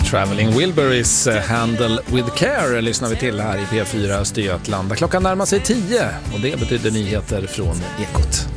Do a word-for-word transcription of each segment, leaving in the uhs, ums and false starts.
Traveling Wilburys Handle with Care lyssnar vi till här i P fyra Östergötland. Klockan närmar sig tio och det betyder nyheter från Ekot.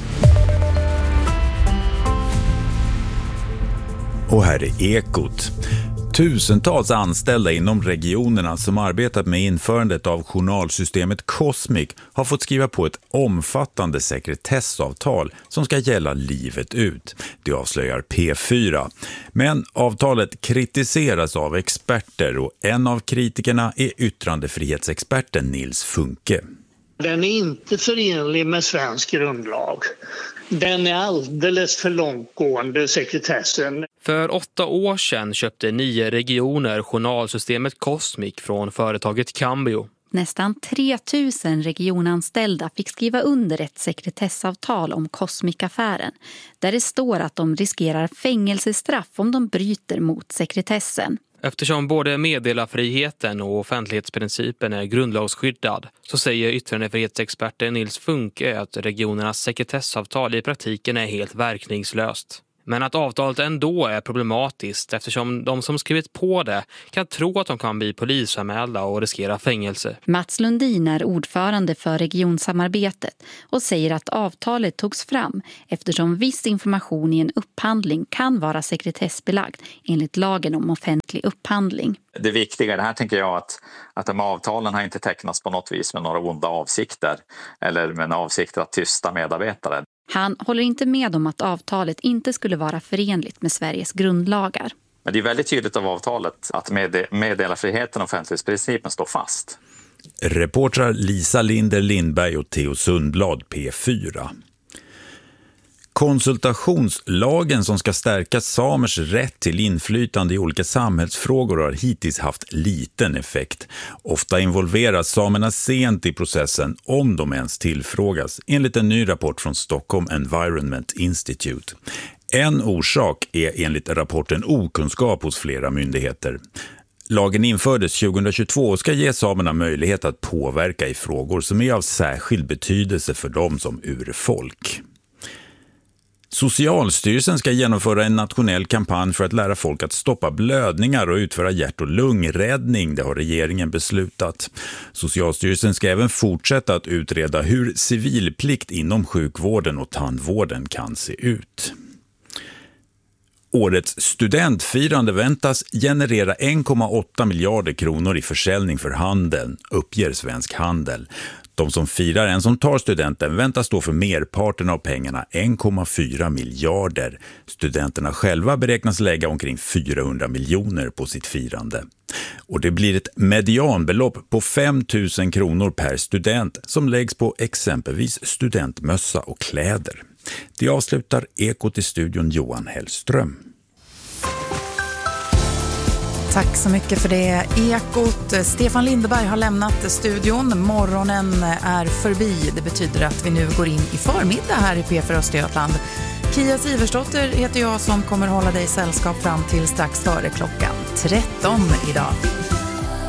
Och här är Ekot. Tusentals anställda inom regionerna som arbetat med införandet av journalsystemet Cosmic har fått skriva på ett omfattande sekretessavtal som ska gälla livet ut. Det avslöjar P fyra. Men avtalet kritiseras av experter och en av kritikerna är yttrandefrihetsexperten Nils Funke. Den är inte förenlig med svensk grundlag. Den är alldeles för långtgående, sekretessen. För åtta år sedan köpte nio regioner journalsystemet Cosmic från företaget Cambio. Nästan tre tusen regionanställda fick skriva under ett sekretessavtal om Cosmic-affären, där det står att de riskerar fängelsestraff om de bryter mot sekretessen. Eftersom både meddelarfriheten och offentlighetsprincipen är grundlagsskyddad så säger yttrandefrihetsexperten Nils Funke att regionernas sekretessavtal i praktiken är helt verkningslöst. Men att avtalet ändå är problematiskt eftersom de som skrivit på det kan tro att de kan bli polisanmälda och riskera fängelse. Mats Lundin är ordförande för regionsamarbetet och säger att avtalet togs fram eftersom viss information i en upphandling kan vara sekretessbelagd enligt lagen om offentlig upphandling. Det viktiga i det här tänker jag att, att de avtalen har inte tecknats på något vis med några onda avsikter eller med en avsikt att tysta medarbetare. Han håller inte med om att avtalet inte skulle vara förenligt med Sveriges grundlagar. Men det är väldigt tydligt av avtalet att med, meddelarfriheten och offentlighetsprincipen står fast. Reportrar Lisa Linder Lindberg och Theo Sundblad, P fyra. Konsultationslagen som ska stärka samers rätt till inflytande i olika samhällsfrågor har hittills haft liten effekt. Ofta involveras samerna sent i processen om de ens tillfrågas, enligt en ny rapport från Stockholm Environment Institute. En orsak är enligt rapporten okunskap hos flera myndigheter. Lagen infördes tjugohundratjugotvå och ska ge samerna möjlighet att påverka i frågor som är av särskild betydelse för dem som urfolk. Socialstyrelsen ska genomföra en nationell kampanj för att lära folk att stoppa blödningar och utföra hjärt- och lungräddning, det har regeringen beslutat. Socialstyrelsen ska även fortsätta att utreda hur civilplikt inom sjukvården och tandvården kan se ut. Årets studentfirande väntas generera en komma åtta miljarder kronor i försäljning för handeln, uppger Svensk Handel. De som firar en som tar studenten väntas stå för merparten av pengarna, en komma fyra miljarder. Studenterna själva beräknas lägga omkring fyrahundra miljoner på sitt firande. Och det blir ett medianbelopp på fem tusen kronor per student som läggs på exempelvis studentmössa och kläder. Det avslutar Ekot i studion Johan Hellström. Tack så mycket för det, Ekot. Stefan Lindeberg har lämnat studion. Morgonen är förbi. Det betyder att vi nu går in i förmiddag här i P fyra Östergötland. Kia Siversdotter heter jag som kommer hålla dig sällskap fram till strax före klockan tretton idag.